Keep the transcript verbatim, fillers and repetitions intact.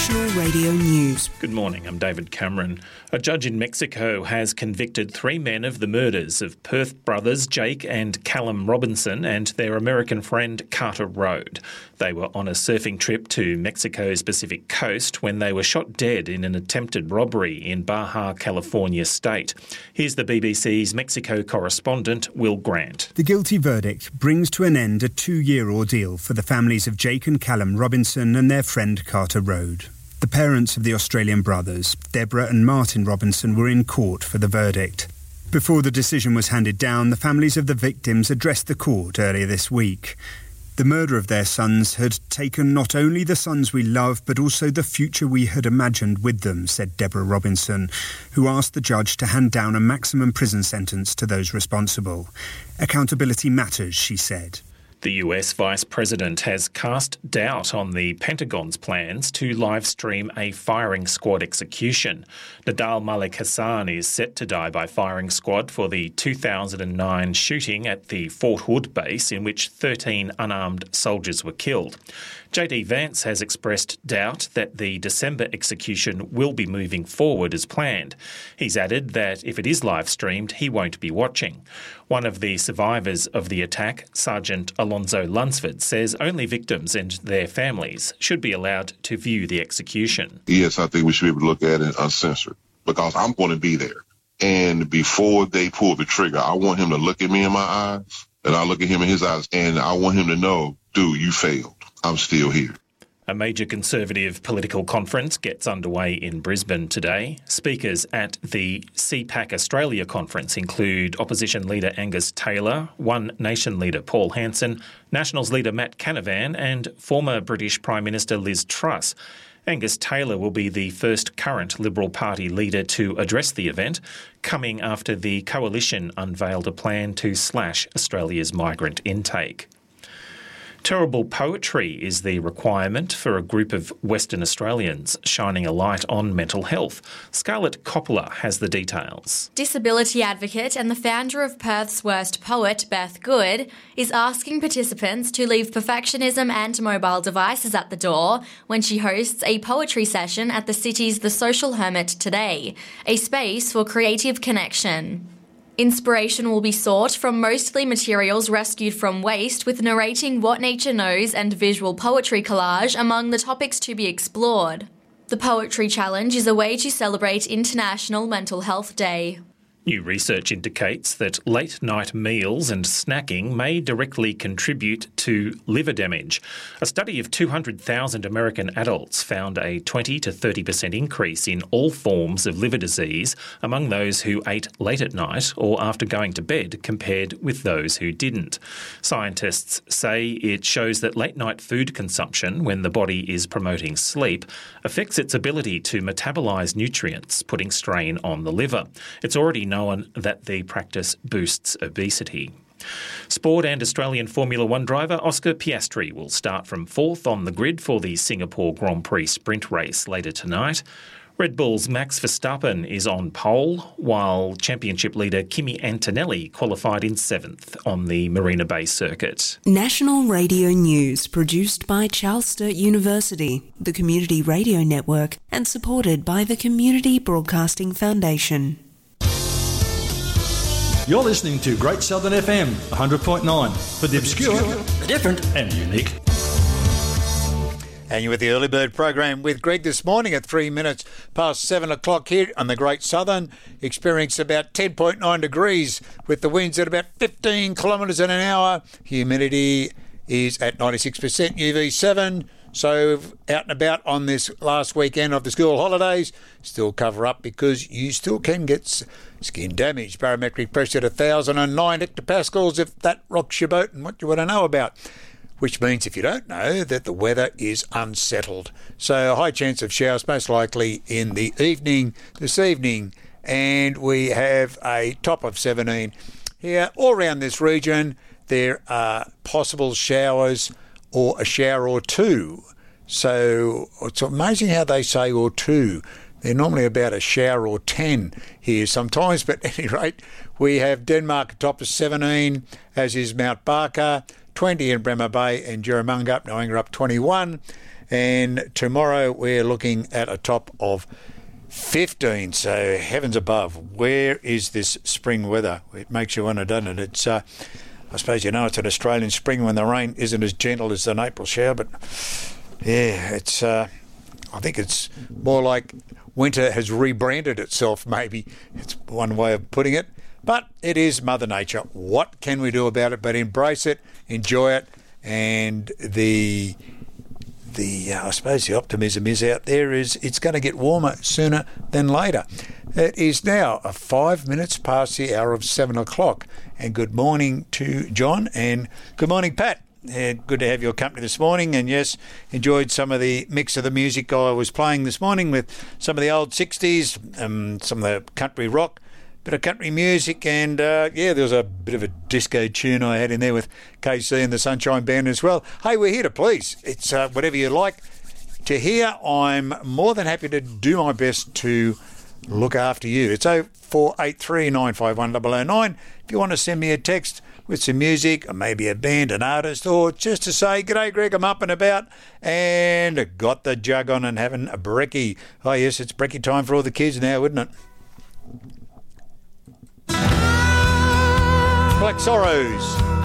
National Radio News. Good morning, I'm David Cameron. A judge in Mexico has convicted three men of the murders of Perth brothers Jake and Callum Robinson and their American friend Carter Road. They were on a surfing trip to Mexico's Pacific coast when they were shot dead in an attempted robbery in Baja California state. Here's the B B C's Mexico correspondent, Will Grant. The guilty verdict brings to an end a two-year ordeal for the families of Jake and Callum Robinson and their friend Carter Road. The parents of the Australian brothers, Deborah and Martin Robinson, were in court for the verdict. Before the decision was handed down, the families of the victims addressed the court earlier this week. The murder of their sons had taken not only the sons we love, but also the future we had imagined with them, said Deborah Robinson, who asked the judge to hand down a maximum prison sentence to those responsible. Accountability matters, she said. The U S Vice President has cast doubt on the Pentagon's plans to live stream a firing squad execution. Nadal Malik Hassan is set to die by firing squad for the two thousand nine shooting at the Fort Hood base in which thirteen unarmed soldiers were killed. J D Vance has expressed doubt that the December execution will be moving forward as planned. He's added that if it is live streamed, he won't be watching. One of the survivors of the attack, Sergeant Alonzo Lunsford, says only victims and their families should be allowed to view the execution. Yes, I think we should be able to look at it uncensored because I'm going to be there. And before they pull the trigger, I want him to look at me in my eyes and I look at him in his eyes and I want him to know, dude, you failed. I'm still here. A major Conservative political conference gets underway in Brisbane today. Speakers at the C PAC Australia conference include Opposition leader Angus Taylor, One Nation leader Paul Hanson, Nationals leader Matt Canavan and former British Prime Minister Liz Truss. Angus Taylor will be the first current Liberal Party leader to address the event, coming after the coalition unveiled a plan to slash Australia's migrant intake. Terrible poetry is the requirement for a group of Western Australians shining a light on mental health. Scarlett Coppola has the details. Disability advocate and the founder of Perth's Worst Poet, Beth Good, is asking participants to leave perfectionism and mobile devices at the door when she hosts a poetry session at the city's The Social Hermit today, a space for creative connection. Inspiration will be sought from mostly materials rescued from waste, with narrating what nature knows and visual poetry collage among the topics to be explored. The Poetry Challenge is a way to celebrate International Mental Health Day. New research indicates that late-night meals and snacking may directly contribute to liver damage. A study of two hundred thousand American adults found a twenty to thirty percent increase in all forms of liver disease among those who ate late at night or after going to bed compared with those who didn't. Scientists say it shows that late-night food consumption, when the body is promoting sleep, affects its ability to metabolise nutrients, putting strain on the liver. It's already known that the practice boosts obesity. Sport and Australian Formula One driver Oscar Piastri will start from fourth on the grid for the Singapore Grand Prix sprint race later tonight. Red Bull's Max Verstappen is on pole, while championship leader Kimi Antonelli qualified in seventh on the Marina Bay circuit. National Radio News, produced by Charles Sturt University, the Community Radio Network, and supported by the Community Broadcasting Foundation. You're listening to Great Southern F M, one hundred point nine, for the obscure, the different and unique. And you're with the Early Bird program with Greg this morning at three minutes past seven o'clock here on the Great Southern. Experienced about ten point nine degrees with the winds at about fifteen kilometres an hour. Humidity is at ninety-six percent, U V seven. So out and about on this last weekend of the school holidays, still cover up because you still can get skin damage. Barometric pressure at one thousand nine hectopascals if that rocks your boat and what you want to know about. Which means, if you don't know, that the weather is unsettled. So a high chance of showers most likely in the evening this evening. And we have a top of seventeen here. All around this region, there are possible showers or a shower or two. So it's amazing how they say or two. They're normally about a shower or ten here sometimes, but at any rate, we have Denmark top of seventeen, as is Mount Barker, twenty in Bremer Bay and Jerramunga, Noanga up twenty-one, And tomorrow we're looking at a top of fifteen. So heavens above, where is this spring weather? It makes you wonder, doesn't it? It's, uh, I suppose you know it's an Australian spring when the rain isn't as gentle as an April shower, but yeah, it's. Uh, I think it's more like winter has rebranded itself, maybe. It's one way of putting it. But it is Mother Nature. What can we do about it but embrace it, enjoy it, and the, the uh, I suppose the optimism is out there is it's going to get warmer sooner than later. It is now uh, five minutes past the hour of seven o'clock. And good morning to John and good morning, Pat. Uh, good to have your company this morning, and yes, enjoyed some of the mix of the music I was playing this morning with some of the old sixties, um, some of the country rock, bit of country music, and uh, yeah, there was a bit of a disco tune I had in there with K C and the Sunshine Band as well. Hey, we're here to please. It's uh, whatever you like to hear. I'm more than happy to do my best to look after you. It's oh four eight three nine five one double oh nine. If you want to send me a text with some music, or maybe a band, an artist, or just to say, g'day Greg, I'm up and about, and got the jug on and having a brekkie. Oh yes, it's brekkie time for all the kids now, wouldn't it? Black Sorrows.